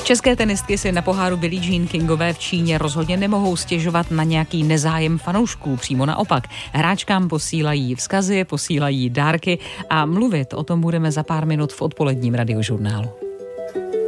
České tenistky si na poháru Billie Jean Kingové v Číně rozhodně nemohou stěžovat na nějaký nezájem fanoušků, přímo naopak. Hráčkám posílají vzkazy, posílají dárky a mluvit o tom budeme za pár minut v odpoledním Radiožurnálu.